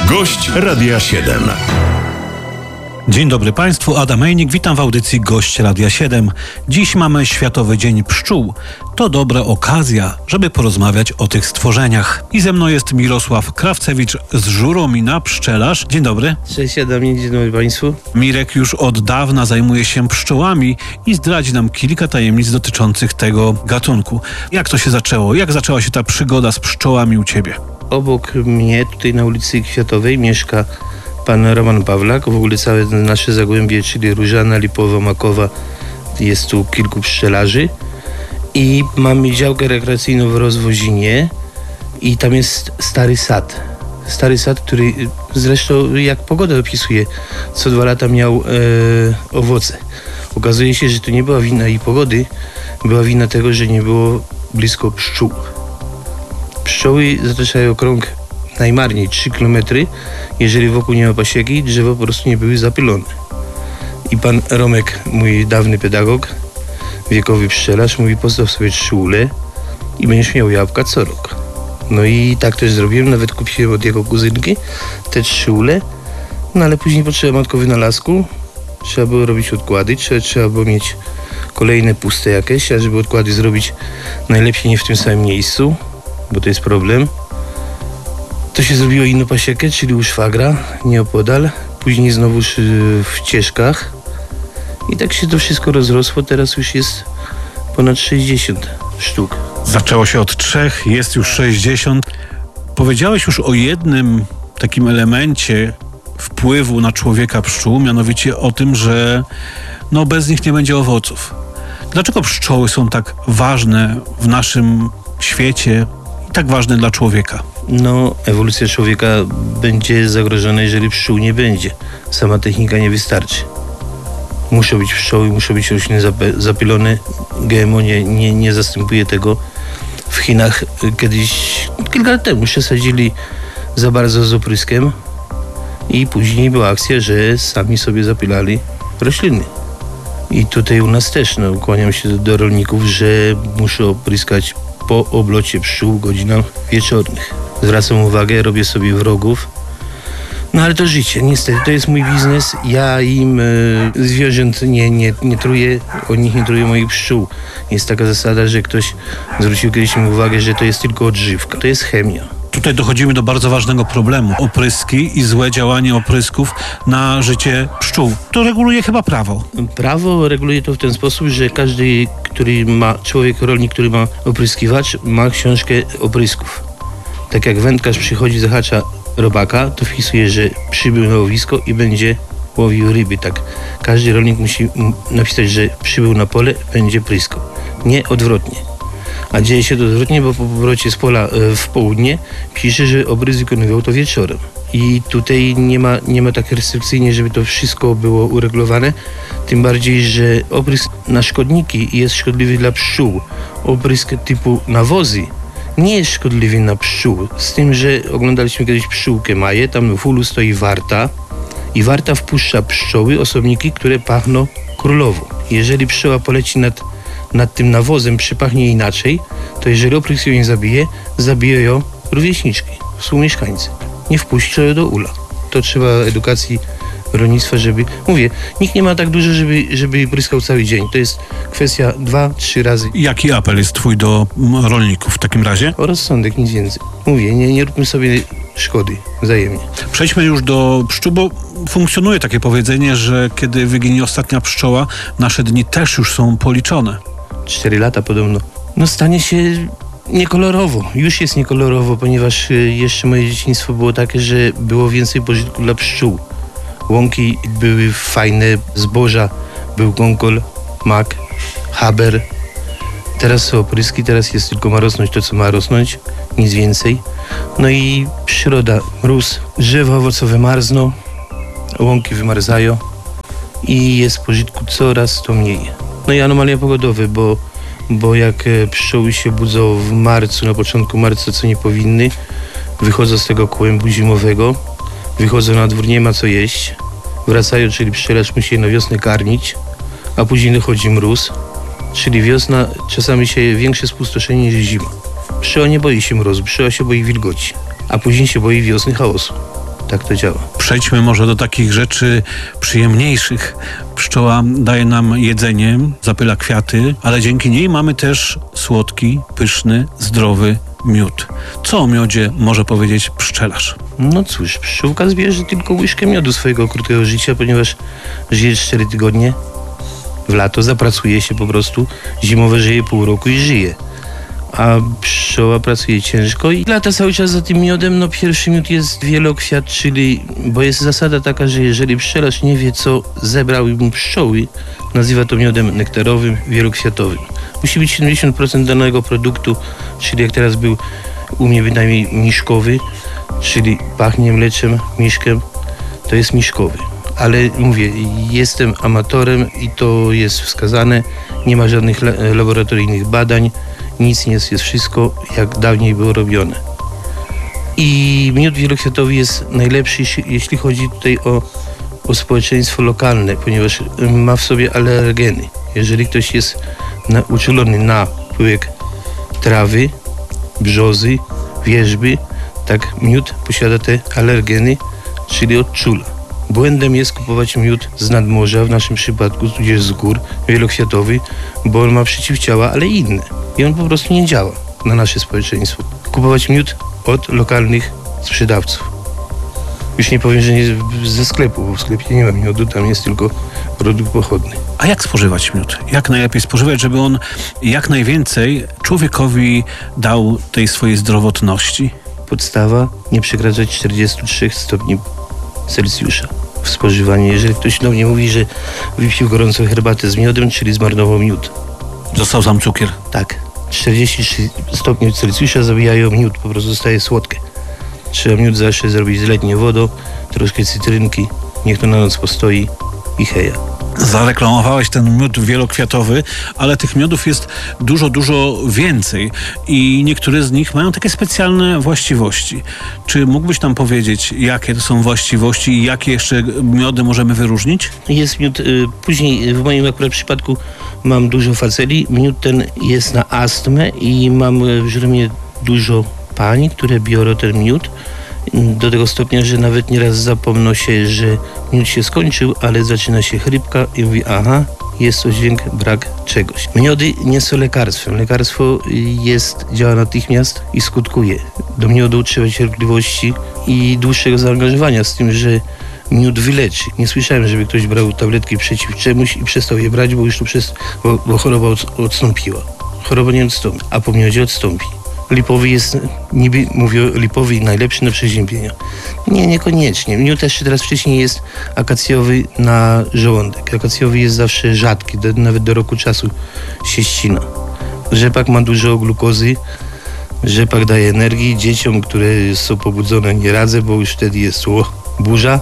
Gość Radia 7. Dzień dobry Państwu, Adam Ejnik, witam w audycji Gość Radia 7. Dziś mamy Światowy Dzień Pszczół. To dobra okazja, żeby porozmawiać o tych stworzeniach. I ze mną jest Mirosław Krawcewicz z Żuromina, pszczelarz. Dzień dobry. Cześć Adamie, dzień dobry Państwu. Mirek już od dawna zajmuje się pszczołami i zdradzi nam kilka tajemnic dotyczących tego gatunku. Jak to się zaczęło? Jak zaczęła się ta przygoda z pszczołami u Ciebie? Obok mnie, tutaj na ulicy Kwiatowej, mieszka pan Roman Pawlak. W ogóle całe nasze Zagłębie, czyli Różana, Lipowa, Makowa, jest tu kilku pszczelarzy. I mamy działkę rekreacyjną w Rozwozinie i tam jest stary sad. Stary sad, który zresztą, jak pogoda opisuje, co 2 lata miał owoce. Okazuje się, że to nie była wina jej pogody, była wina tego, że nie było blisko pszczół. Pszczoły zataczają krąg najmarniej 3 km, jeżeli wokół nie ma pasieki, drzewa po prostu nie były zapylone. I pan Romek, mój dawny pedagog, wiekowy pszczelarz, mówi: postaw sobie 3 ule i będziesz miał jabłka co rok. No i tak też zrobiłem, nawet kupiłem od jego kuzynki te 3 ule, no ale później potrzeba matko wynalazku, trzeba było robić odkłady, trzeba było mieć kolejne puste jakieś, a żeby odkłady zrobić, najlepiej nie w tym samym miejscu, bo to jest problem. To się zrobiło inną pasiekę, czyli u szwagra, nieopodal, później znowu w Cieszkach i tak się to wszystko rozrosło, teraz już jest ponad 60 sztuk. Zaczęło się od 3, jest już 60. Powiedziałeś już o jednym takim elemencie wpływu na człowieka pszczół, mianowicie o tym, że bez nich nie będzie owoców. Dlaczego pszczoły są tak ważne w naszym świecie i tak ważne dla człowieka? Ewolucja człowieka będzie zagrożona, jeżeli pszczół nie będzie. Sama technika nie wystarczy. Muszą być pszczoły, muszą być rośliny zapylone. GMO nie zastępuje tego. W Chinach kilka lat temu przesadzili za bardzo z opryskiem i później była akcja, że sami sobie zapylali rośliny. I tutaj u nas też kłaniam się do rolników, że muszą opryskać po oblocie pszczół w godzinach wieczornych. Zwracam uwagę, robię sobie wrogów. Ale to życie, niestety, to jest mój biznes. Ja im zwierząt nie truję, od nich nie truję moich pszczół. Jest taka zasada, że ktoś zwrócił kiedyś mi uwagę, że to jest tylko odżywka. To jest chemia. Tutaj dochodzimy do bardzo ważnego problemu. Opryski i złe działanie oprysków na życie pszczół. To reguluje chyba prawo. Prawo reguluje to w ten sposób, że każdy, rolnik, który ma opryskiwacz, ma książkę oprysków. Tak jak wędkarz przychodzi, zahacza robaka, to wpisuje, że przybył na łowisko i będzie łowił ryby. Tak, każdy rolnik musi napisać, że przybył na pole, będzie pryskał. Nie odwrotnie. A dzieje się to odwrotnie, bo po powrocie z pola w południe pisze, że obrys wykonywał to wieczorem. I tutaj nie ma tak restrykcyjnie, żeby to wszystko było uregulowane. Tym bardziej, że oprysk na szkodniki jest szkodliwy dla pszczół. Oprysk typu nawozy nie jest szkodliwy na pszczół. Z tym, że oglądaliśmy kiedyś pszczółkę Maję, tam w ulu stoi warta i warta wpuszcza pszczoły, osobniki, które pachną królowo. Jeżeli pszczoła poleci nad tym nawozem, przypachnie inaczej, to jeżeli oprysk ją nie zabije ją rówieśniczki, współmieszkańcy. Nie wpuszczą ją do ula. To trzeba edukacji rolnictwa, nikt nie ma tak dużo, żeby pryskał cały dzień. To jest kwestia 2-3 razy. Jaki apel jest twój do rolników w takim razie? O rozsądek, nic więcej. Nie róbmy sobie szkody wzajemnie. Przejdźmy już do pszczół, bo funkcjonuje takie powiedzenie, że kiedy wyginie ostatnia pszczoła, nasze dni też już są policzone. 4 lata podobno. Stanie się niekolorowo. Już jest niekolorowo, ponieważ jeszcze moje dzieciństwo było takie, że było więcej pożytku dla pszczół. Łąki były fajne, zboża, był gąkol, mak, haber. Teraz są opryski, teraz jest tylko ma rosnąć to, co ma rosnąć, nic więcej. I przyroda, mróz, drzewa owocowe marzną, łąki wymarzają i jest pożytku coraz to mniej. I anomalia pogodowe, bo jak pszczoły się budzą w marcu, na początku marca, co nie powinny, wychodzą z tego kłębu zimowego, wychodzą na dwór, nie ma co jeść, wracają, czyli pszczelarz musi je na wiosnę karmić, a później dochodzi mróz, czyli wiosna, czasami się większe spustoszenie niż zima. Pszczoła nie boi się mrozu, pszczoła się boi wilgoci, a później się boi wiosny chaosu. Tak to działa. Przejdźmy może do takich rzeczy przyjemniejszych. Pszczoła daje nam jedzenie, zapyla kwiaty, ale dzięki niej mamy też słodki, pyszny, zdrowy miód. Co o miodzie może powiedzieć pszczelarz? No cóż, pszczółka zbierze tylko łyżkę miodu swojego krótkiego życia, ponieważ żyje 4 tygodnie. W lato zapracuje się po prostu, zimowe żyje pół roku i żyje. A pszczoła pracuje ciężko i lata cały czas za tym miodem. No pierwszy miód jest wielokwiat, czyli, bo jest zasada taka, że jeżeli pszczelarz nie wie, co zebrał mu pszczoły, nazywa to miodem nektarowym, wielokwiatowym. Musi być 70% danego produktu, czyli jak teraz był u mnie bynajmniej miszkowy, czyli pachnie mleczem, miszkiem, to jest miszkowy. Ale mówię, jestem amatorem i to jest wskazane, nie ma żadnych laboratoryjnych badań, nic nie jest wszystko jak dawniej było robione. I miód wielokwiatowy jest najlepszy, jeśli chodzi tutaj o społeczeństwo lokalne, ponieważ ma w sobie alergeny. Jeżeli ktoś jest uczulony na pyłek trawy, brzozy, wierzby, tak miód posiada te alergeny, czyli odczula. Błędem jest kupować miód z nadmorza, w naszym przypadku tudzież z gór, wielokwiatowy, bo on ma przeciwciała, ale inne. I on po prostu nie działa na nasze społeczeństwo. Kupować miód od lokalnych sprzedawców. Już nie powiem, że nie ze sklepu, bo w sklepie nie ma miodu, tam jest tylko produkt pochodny. A jak spożywać miód? Jak najlepiej spożywać, żeby on jak najwięcej człowiekowi dał tej swojej zdrowotności? Podstawa, nie przekraczać 43 stopni Celsjusza w spożywaniu. Jeżeli ktoś do mnie mówi, że wypił gorącą herbatę z miodem, czyli zmarnował miód. Został sam cukier. Tak. 43 stopni Celsjusza zabijają miód, po prostu zostaje słodkie. Trzeba miód zawsze zrobić z letnią wodą, troszkę cytrynki, niech to na noc postoi i heja. Zareklamowałeś ten miód wielokwiatowy, ale tych miodów jest dużo więcej i niektóre z nich mają takie specjalne właściwości. Czy mógłbyś nam powiedzieć, jakie to są właściwości i jakie jeszcze miody możemy wyróżnić? Jest miód, później w moim akurat przypadku mam dużo faceli. Miód ten jest na astmę i mam w żurmie dużo pań, które biorą ten miód. Do tego stopnia, że nawet nieraz zapomną się, że miód się skończył, ale zaczyna się chrypka i mówi, aha, jest to dźwięk, brak czegoś. Miody nie są lekarstwem. Lekarstwo działa natychmiast i skutkuje. Do miodu trzeba cierpliwości i dłuższego zaangażowania, z tym, że miód wyleczy. Nie słyszałem, żeby ktoś brał tabletki przeciw czemuś i przestał je brać, bo już bo choroba odstąpiła. Choroba nie odstąpi, a po miodzie odstąpi. Lipowy jest, niby mówią, lipowy najlepszy na przeziębienia. Nie, niekoniecznie. Miód też teraz wcześniej jest akacjowy na żołądek. Akacjowy jest zawsze rzadki, nawet do roku czasu się ścina. Rzepak ma dużo glukozy, rzepak daje energii dzieciom, które są pobudzone, nie radzę, bo już wtedy jest burza.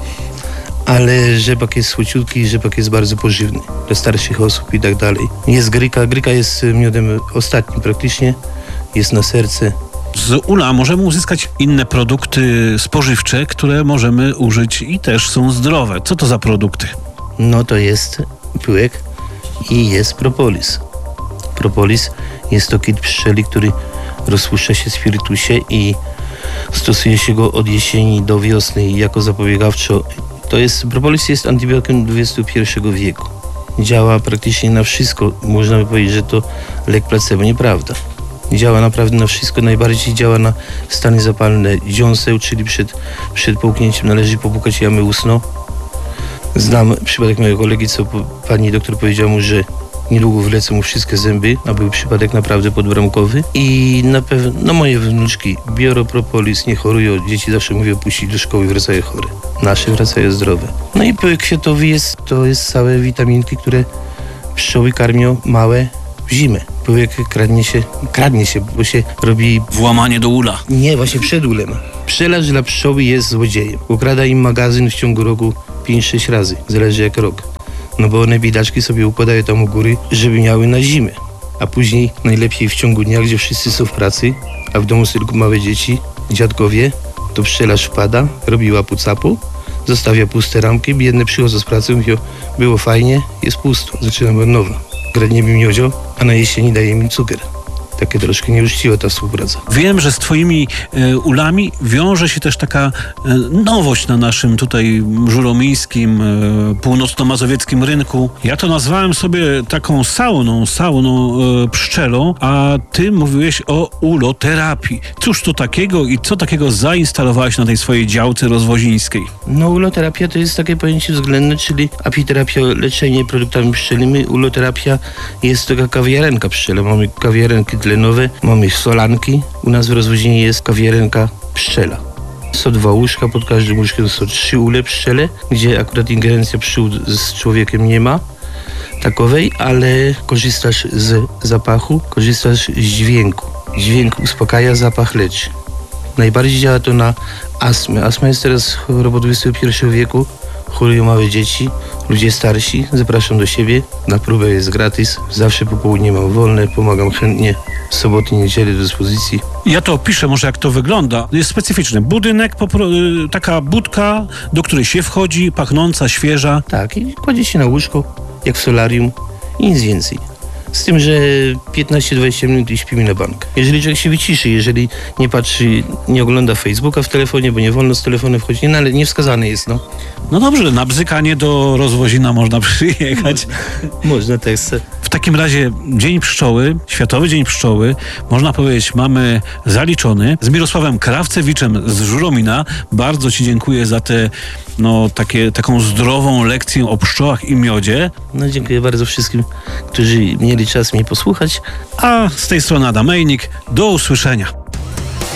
Ale rzepak jest słociutki, rzepak jest bardzo pożywny dla starszych osób i tak dalej. Jest gryka. Gryka jest miodem ostatnim praktycznie. Jest na serce. Z ula możemy uzyskać inne produkty spożywcze, które możemy użyć i też są zdrowe. Co to za produkty? No to jest pyłek i jest propolis. Propolis jest to kit pszczeli, który rozpuszcza się w spirytusie i stosuje się go od jesieni do wiosny jako zapobiegawczo. Propolis jest antybiotykiem XXI wieku. Działa praktycznie na wszystko. Można by powiedzieć, że to lek placebo. Nieprawda. Działa naprawdę na wszystko. Najbardziej działa na stany zapalne dziąseł, czyli przed połknięciem należy popukać jamy ustną. Znam przypadek mojego kolegi, co pani doktor powiedziała mu, że niedługo wylecą mu wszystkie zęby, a był przypadek naprawdę podbramkowy. I na pewno moje wnuczki biorą propolis, nie chorują. Dzieci zawsze mówią, puścić do szkoły, wracają chore. Nasze wracają zdrowe. No i pyłek kwiatowy to jest całe witaminki, które pszczoły karmią małe w zimę. Pyłek kradnie się, bo się robi... Włamanie do ula. Nie, właśnie przed ulem. Pszczelarz dla pszczoły jest złodziejem. Ukrada im magazyn w ciągu roku 5-6 razy, zależy jak rok. No bo one biedaczki sobie układają tam u góry, żeby miały na zimę. A później najlepiej w ciągu dnia, gdzie wszyscy są w pracy, a w domu są tylko małe dzieci, dziadkowie, to pszczelarz wpada, robi łapu-capu, zostawia puste ramki, biedne przychodzą z pracy, mówią, było fajnie, jest pusto, zaczynamy od nowa. Kradniemy miodzio, a na jesieni daje mi cukier. takie troszkę nieuczciwa ta współpraca. Wiem, że z twoimi ulami wiąże się też taka nowość na naszym tutaj żuromińskim, północno-mazowieckim rynku. Ja to nazwałem sobie taką sauną pszczelą, a ty mówiłeś o uloterapii. Cóż to takiego i co takiego zainstalowałeś na tej swojej działce rozwozińskiej? No uloterapia to jest takie pojęcie względne, czyli apiterapia, leczenie produktami pszczelnymi. Uloterapia jest taka kawiarenka pszczela. Mamy kawiarenki tlenowe, mamy solanki. U nas w rozwozinie jest kawiarenka pszczela. Są 2 łóżka, pod każdym łóżkiem są 3 ule pszczele, gdzie akurat ingerencja pszczół z człowiekiem nie ma takowej, ale korzystasz z zapachu, korzystasz z dźwięku. Dźwięk uspokaja, zapach leczy. Najbardziej działa to na astmę. Astma jest teraz chorobą XXI wieku. Chorują małe dzieci, ludzie starsi. Zapraszam do siebie. Na próbę jest gratis. Zawsze po południu mam wolne. Pomagam chętnie. W soboty, niedzielę do dyspozycji. Ja to opiszę może, jak to wygląda. Jest specyficzny budynek, taka budka, do której się wchodzi, pachnąca, świeża. Tak, i kładzie się na łóżko, jak w solarium i nic więcej. Z tym, że 15-20 minut i śpimy na bank. Jeżeli człowiek się wyciszy, jeżeli nie patrzy, nie ogląda Facebooka w telefonie, bo nie wolno z telefonu wchodzić, no ale niewskazane jest, no. No dobrze, na bzykanie do Rozwozina można przyjechać. Można też. W takim razie Dzień Pszczoły, Światowy Dzień Pszczoły, można powiedzieć, mamy zaliczony. Z Mirosławem Krawcewiczem z Żuromina bardzo ci dziękuję za tę taką zdrową lekcję o pszczołach i miodzie. No dziękuję bardzo wszystkim, którzy mieli czas mnie posłuchać. A z tej strony Adam Ejnik, do usłyszenia.